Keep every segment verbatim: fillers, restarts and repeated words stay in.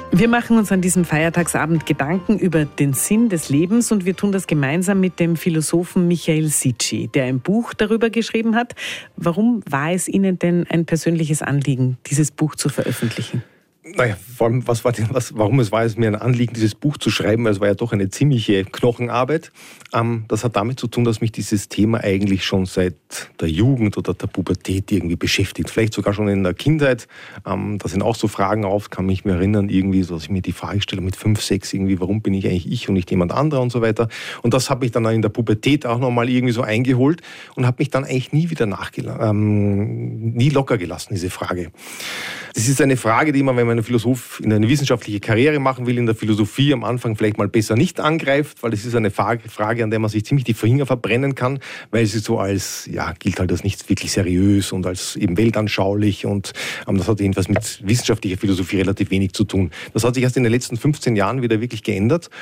Wir machen uns an diesem Feiertagsabend Gedanken über den Sinn des Lebens und wir tun das gemeinsam mit dem Philosophen Michael Sicci, der ein Buch darüber geschrieben hat. Warum war es Ihnen denn ein persönliches Anliegen, dieses Buch zu veröffentlichen? Naja, vor allem, was war denn, was, warum es war es mir ein Anliegen, dieses Buch zu schreiben, weil es war ja doch eine ziemliche Knochenarbeit. Ähm, das hat damit zu tun, dass mich dieses Thema eigentlich schon seit der Jugend oder der Pubertät irgendwie beschäftigt. Vielleicht sogar schon in der Kindheit. Ähm, da sind auch so Fragen auf, kann mich mir erinnern, irgendwie, so, dass ich mir die Frage stelle mit fünf, sechs irgendwie, warum bin ich eigentlich ich und nicht jemand anderer und so weiter. Und das hat mich dann in der Pubertät auch nochmal irgendwie so eingeholt und hat mich dann eigentlich nie wieder nachgelassen, ähm, nie locker gelassen, diese Frage. Das ist eine Frage, die man, wenn man ein Philosoph in eine wissenschaftliche Karriere machen will, in der Philosophie am Anfang vielleicht mal besser nicht angreift, weil es ist eine Frage, an der man sich ziemlich die Finger verbrennen kann, weil sie so als, ja, gilt halt als nicht wirklich seriös und als eben weltanschaulich und ähm, das hat jedenfalls mit wissenschaftlicher Philosophie relativ wenig zu tun. Das hat sich erst in den letzten fünfzehn Jahren wieder wirklich geändert.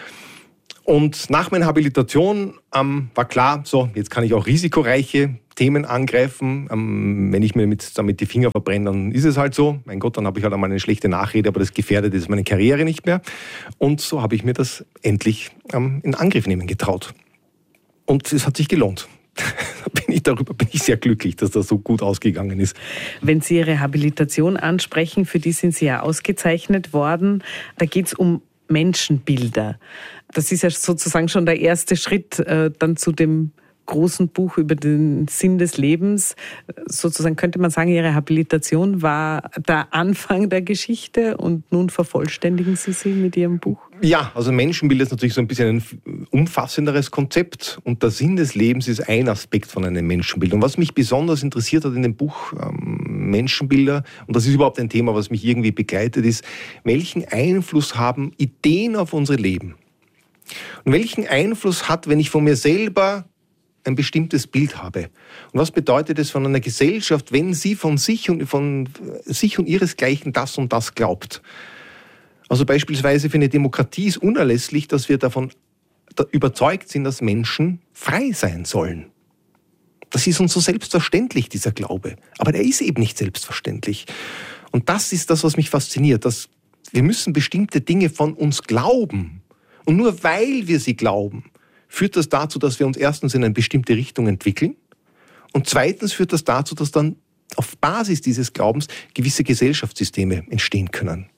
Und nach meiner Habilitation ähm, war klar, so, jetzt kann ich auch risikoreiche Themen angreifen. Ähm, wenn ich mir mit, damit die Finger verbrenne, dann ist es halt so. Mein Gott, dann habe ich halt einmal eine schlechte Nachrede, aber das gefährdet jetzt meine Karriere nicht mehr. Und so habe ich mir das endlich ähm, in Angriff nehmen getraut. Und es hat sich gelohnt. bin ich, darüber bin ich sehr glücklich, dass das so gut ausgegangen ist. Wenn Sie Ihre Habilitation ansprechen, für die sind Sie ja ausgezeichnet worden. Da geht es um Menschenbilder. Das ist ja sozusagen schon der erste Schritt äh, dann zu dem großen Buch über den Sinn des Lebens. Sozusagen könnte man sagen, Ihre Habilitation war der Anfang der Geschichte und nun vervollständigen Sie sie mit Ihrem Buch? Ja, also Menschenbild ist natürlich so ein bisschen ein umfassenderes Konzept und der Sinn des Lebens ist ein Aspekt von einem Menschenbild. Und was mich besonders interessiert hat in dem Buch ähm, Menschenbilder, und das ist überhaupt ein Thema, was mich irgendwie begleitet, ist, welchen Einfluss haben Ideen auf unser Leben? Und welchen Einfluss hat, wenn ich von mir selber ein bestimmtes Bild habe? Und was bedeutet es von einer Gesellschaft, wenn sie von sich und von sich und ihresgleichen das und das glaubt? Also beispielsweise für eine Demokratie ist unerlässlich, dass wir davon überzeugt sind, dass Menschen frei sein sollen. Das ist uns so selbstverständlich, dieser Glaube. Aber der ist eben nicht selbstverständlich. Und das ist das, was mich fasziniert, dass wir müssen bestimmte Dinge von uns glauben. Und nur weil wir sie glauben, führt das dazu, dass wir uns erstens in eine bestimmte Richtung entwickeln und zweitens führt das dazu, dass dann auf Basis dieses Glaubens gewisse Gesellschaftssysteme entstehen können.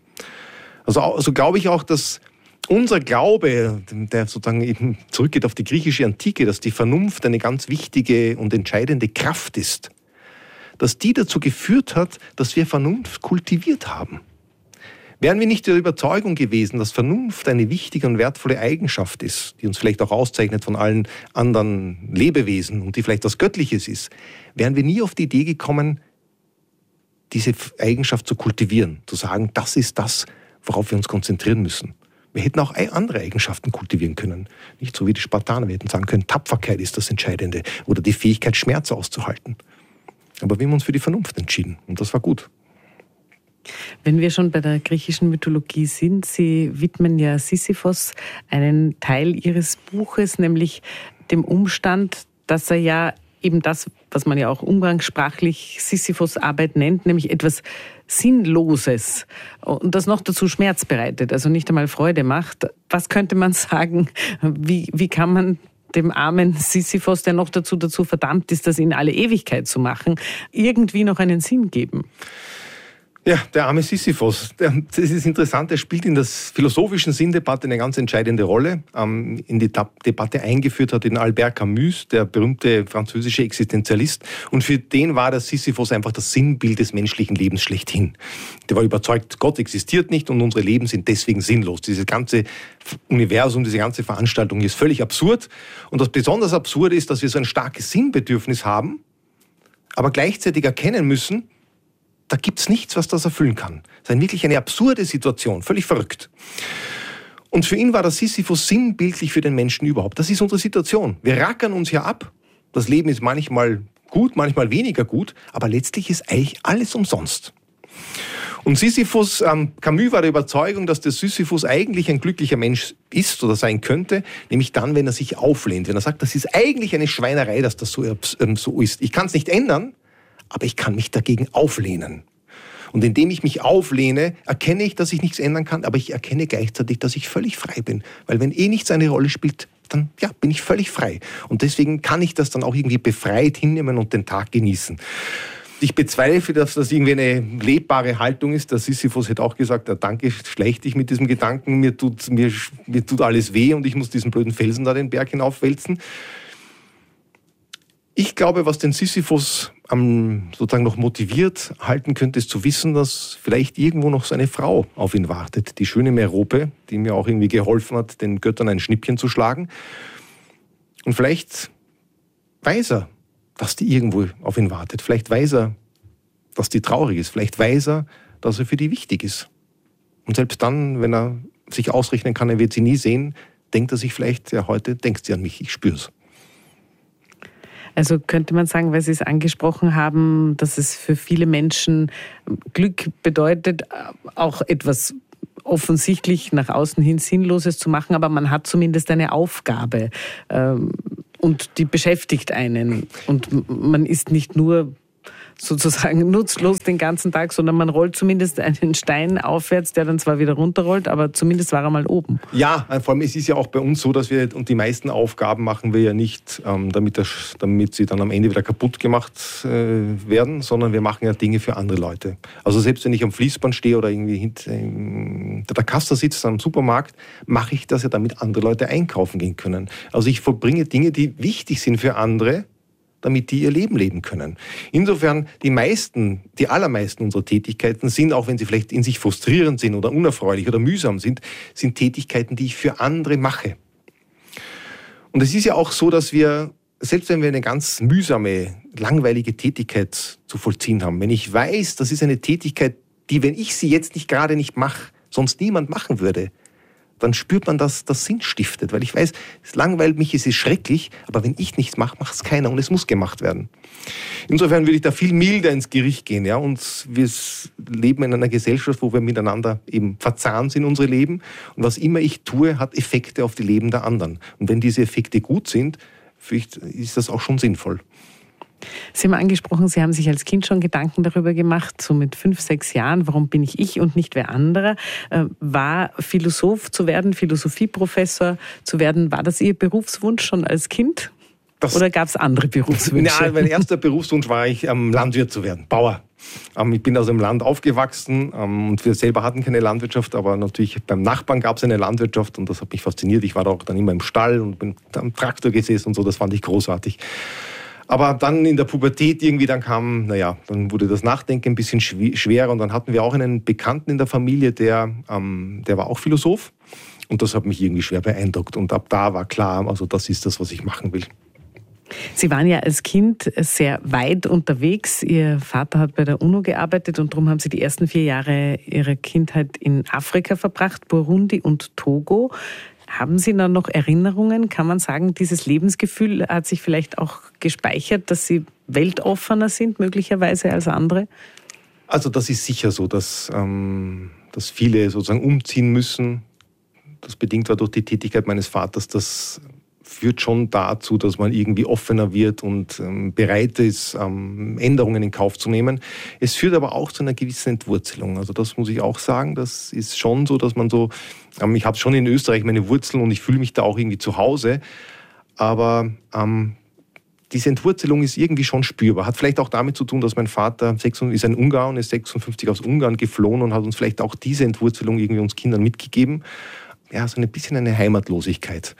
Also, also glaube ich auch, dass unser Glaube, der sozusagen eben zurückgeht auf die griechische Antike, dass die Vernunft eine ganz wichtige und entscheidende Kraft ist, dass die dazu geführt hat, dass wir Vernunft kultiviert haben. Wären wir nicht der Überzeugung gewesen, dass Vernunft eine wichtige und wertvolle Eigenschaft ist, die uns vielleicht auch auszeichnet von allen anderen Lebewesen und die vielleicht was Göttliches ist, wären wir nie auf die Idee gekommen, diese Eigenschaft zu kultivieren, zu sagen, das ist das, worauf wir uns konzentrieren müssen. Wir hätten auch andere Eigenschaften kultivieren können. Nicht so wie die Spartaner. Wir hätten sagen können, Tapferkeit ist das Entscheidende oder die Fähigkeit, Schmerz auszuhalten. Aber wir haben uns für die Vernunft entschieden und das war gut. Wenn wir schon bei der griechischen Mythologie sind, Sie widmen ja Sisyphos einen Teil Ihres Buches, nämlich dem Umstand, dass er ja eben das, was man ja auch umgangssprachlich Sisyphos Arbeit nennt, nämlich etwas Sinnloses und das noch dazu Schmerz bereitet, also nicht einmal Freude macht. Was könnte man sagen? Wie, wie kann man dem armen Sisyphos, der noch dazu, dazu verdammt ist, das in alle Ewigkeit zu machen, irgendwie noch einen Sinn geben? Ja, der arme Sisyphos. Das ist interessant, er spielt in der philosophischen Sinndebatte eine ganz entscheidende Rolle. In die Debatte eingeführt hat ihn Albert Camus, der berühmte französische Existenzialist. Und für den war der Sisyphos einfach das Sinnbild des menschlichen Lebens schlechthin. Der war überzeugt, Gott existiert nicht und unsere Leben sind deswegen sinnlos. Dieses ganze Universum, diese ganze Veranstaltung ist völlig absurd. Und das besonders Absurde ist, dass wir so ein starkes Sinnbedürfnis haben, aber gleichzeitig erkennen müssen, da gibt es nichts, was das erfüllen kann. Das ist wirklich eine absurde Situation, völlig verrückt. Und für ihn war der Sisyphos sinnbildlich für den Menschen überhaupt. Das ist unsere Situation. Wir rackern uns ja ab. Das Leben ist manchmal gut, manchmal weniger gut, aber letztlich ist eigentlich alles umsonst. Und Sisyphos, ähm, Camus war der Überzeugung, dass der Sisyphos eigentlich ein glücklicher Mensch ist oder sein könnte, nämlich dann, wenn er sich auflehnt, wenn er sagt, das ist eigentlich eine Schweinerei, dass das so, ähm, so ist. Ich kann es nicht ändern, aber ich kann mich dagegen auflehnen. Und indem ich mich auflehne, erkenne ich, dass ich nichts ändern kann, aber ich erkenne gleichzeitig, dass ich völlig frei bin. Weil wenn eh nichts eine Rolle spielt, dann ja, bin ich völlig frei. Und deswegen kann ich das dann auch irgendwie befreit hinnehmen und den Tag genießen. Ich bezweifle, dass das irgendwie eine lebbare Haltung ist. Der Sisyphus hat auch gesagt, ja, danke, schleich dich mit diesem Gedanken, mir tut, mir, mir tut alles weh und ich muss diesen blöden Felsen da den Berg hinaufwälzen. Ich glaube, was den Sisyphus ähm, sozusagen noch motiviert halten könnte, ist zu wissen, dass vielleicht irgendwo noch seine Frau auf ihn wartet. Die schöne Merope, die mir auch irgendwie geholfen hat, den Göttern ein Schnippchen zu schlagen. Und vielleicht weiß er, dass die irgendwo auf ihn wartet. Vielleicht weiß er, dass die traurig ist. Vielleicht weiß er, dass er für die wichtig ist. Und selbst dann, wenn er sich ausrechnen kann, er wird sie nie sehen, denkt er sich vielleicht, ja, heute denkst du an mich, ich spür's. Also könnte man sagen, weil Sie es angesprochen haben, dass es für viele Menschen Glück bedeutet, auch etwas offensichtlich nach außen hin Sinnloses zu machen, aber man hat zumindest eine Aufgabe und die beschäftigt einen und man ist nicht nur sozusagen nutzlos den ganzen Tag, sondern man rollt zumindest einen Stein aufwärts, der dann zwar wieder runterrollt, aber zumindest war er mal oben. Ja, vor allem es ist ja auch bei uns so, dass wir, und die meisten Aufgaben machen wir ja nicht, ähm, damit, das, damit sie dann am Ende wieder kaputt gemacht äh, werden, sondern wir machen ja Dinge für andere Leute. Also selbst wenn ich am Fließband stehe oder irgendwie hinter der Kasse sitze am Supermarkt, mache ich das ja, damit andere Leute einkaufen gehen können. Also ich vollbringe Dinge, die wichtig sind für andere, damit die ihr Leben leben können. Insofern, die meisten, die allermeisten unserer Tätigkeiten sind, auch wenn sie vielleicht in sich frustrierend sind oder unerfreulich oder mühsam sind, sind Tätigkeiten, die ich für andere mache. Und es ist ja auch so, dass wir, selbst wenn wir eine ganz mühsame, langweilige Tätigkeit zu vollziehen haben, wenn ich weiß, das ist eine Tätigkeit, die, wenn ich sie jetzt nicht gerade nicht mache, sonst niemand machen würde, dann spürt man, dass das Sinn stiftet. Weil ich weiß, es langweilt mich, es ist schrecklich, aber wenn ich nichts mache, macht es keiner und es muss gemacht werden. Insofern würde ich da viel milder ins Gericht gehen. Ja? Und wir leben in einer Gesellschaft, wo wir miteinander eben verzahnt sind, unsere Leben. Und was immer ich tue, hat Effekte auf die Leben der anderen. Und wenn diese Effekte gut sind, ist das auch schon sinnvoll. Sie haben angesprochen, Sie haben sich als Kind schon Gedanken darüber gemacht, so mit fünf, sechs Jahren, warum bin ich ich und nicht wer anderer? War Philosoph zu werden, Philosophieprofessor zu werden, war das Ihr Berufswunsch schon als Kind? Das Oder gab es andere Berufswünsche? Ja, mein erster Berufswunsch war, ich, ähm, Landwirt zu werden, Bauer. Ähm, ich bin aus dem Land aufgewachsen ähm, und wir selber hatten keine Landwirtschaft, aber natürlich beim Nachbarn gab es eine Landwirtschaft und das hat mich fasziniert. Ich war da auch dann immer im Stall und bin am Traktor gesessen und so, das fand ich großartig. Aber dann in der Pubertät irgendwie, dann kam, naja, dann wurde das Nachdenken ein bisschen schwerer und dann hatten wir auch einen Bekannten in der Familie, der, ähm, der war auch Philosoph und das hat mich irgendwie schwer beeindruckt und ab da war klar, also das ist das, was ich machen will. Sie waren ja als Kind sehr weit unterwegs. Ihr Vater hat bei der UNO gearbeitet und darum haben Sie die ersten vier Jahre Ihrer Kindheit in Afrika verbracht, Burundi und Togo. Haben Sie da noch Erinnerungen? Kann man sagen, dieses Lebensgefühl hat sich vielleicht auch gespeichert, dass Sie weltoffener sind, möglicherweise als andere? Also das ist sicher so, dass, ähm, dass viele sozusagen umziehen müssen. Das bedingt war durch die Tätigkeit meines Vaters. Das führt schon dazu, dass man irgendwie offener wird und ähm, bereit ist, ähm, Änderungen in Kauf zu nehmen. Es führt aber auch zu einer gewissen Entwurzelung. Also das muss ich auch sagen. Das ist schon so, dass man so, ähm, ich habe schon in Österreich meine Wurzeln und ich fühle mich da auch irgendwie zu Hause. Aber ähm, diese Entwurzelung ist irgendwie schon spürbar. Hat vielleicht auch damit zu tun, dass mein Vater ist ein Ungar und ist sechsundfünfzig aus Ungarn geflohen und hat uns vielleicht auch diese Entwurzelung irgendwie uns Kindern mitgegeben. Ja, so ein bisschen eine Heimatlosigkeit.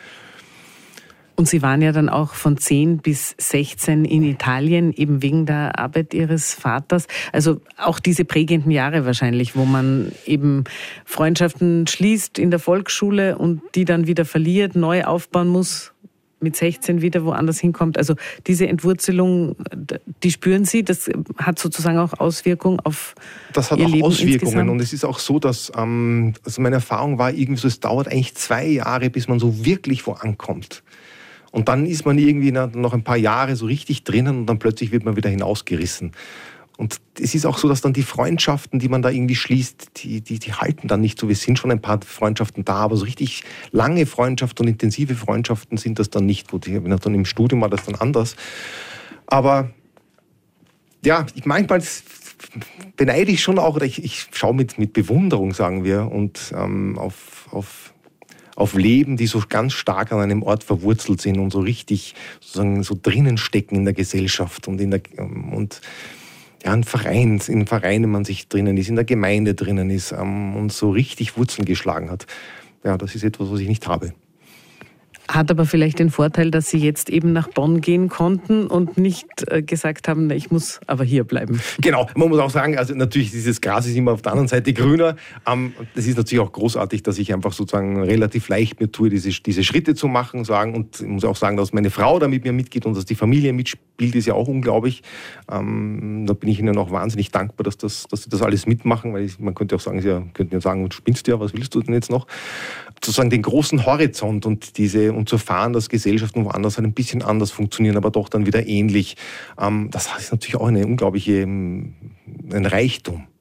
Und Sie waren ja dann auch von zehn bis sechzehn in Italien, eben wegen der Arbeit Ihres Vaters. Also auch diese prägenden Jahre wahrscheinlich, wo man eben Freundschaften schließt in der Volksschule und die dann wieder verliert, neu aufbauen muss, mit sechzehn wieder woanders hinkommt. Also diese Entwurzelung, die spüren Sie, das hat sozusagen auch Auswirkungen auf Das hat Ihr auch Leben Auswirkungen insgesamt. Und es ist auch so, dass ähm, also meine Erfahrung war irgendwie so, es dauert eigentlich zwei Jahre, bis man so wirklich wo ankommt. Und dann ist man irgendwie noch ein paar Jahre so richtig drinnen und dann plötzlich wird man wieder hinausgerissen. Und es ist auch so, dass dann die Freundschaften, die man da irgendwie schließt, die, die, die halten dann nicht so. Wir sind schon ein paar Freundschaften da, aber so richtig lange Freundschaften und intensive Freundschaften sind das dann nicht. Gut, dann im Studium war das dann anders. Aber ja, manchmal beneide ich schon auch, oder ich, ich schaue mit, mit Bewunderung, sagen wir, und ähm, auf, auf, auf Leben, die so ganz stark an einem Ort verwurzelt sind und so richtig sozusagen so drinnen stecken in der Gesellschaft und in der und ja, in Vereinen, in Vereinen man sich drinnen ist, in der Gemeinde drinnen ist ähm, und so richtig Wurzeln geschlagen hat. Ja, das ist etwas, was ich nicht habe. Hat aber vielleicht den Vorteil, dass Sie jetzt eben nach Bonn gehen konnten und nicht äh, gesagt haben, ich muss aber hier bleiben. Genau, man muss auch sagen, also natürlich dieses Gras ist immer auf der anderen Seite grüner. Ähm, das ist natürlich auch großartig, dass ich einfach sozusagen relativ leicht mir tue, diese, diese Schritte zu machen, sagen, und ich muss auch sagen, dass meine Frau da mit mir mitgeht und dass die Familie mitspielt, ist ja auch unglaublich. Ähm, da bin ich ihnen auch wahnsinnig dankbar, dass, das, dass sie das alles mitmachen, weil ich, man könnte auch sagen, sie könnten ja sagen, du spinnst ja, was willst du denn jetzt noch? Sozusagen den großen Horizont und diese und zu erfahren, dass Gesellschaften woanders halt ein bisschen anders funktionieren, aber doch dann wieder ähnlich. Ähm, das ist natürlich auch eine unglaubliche, ein Reichtum.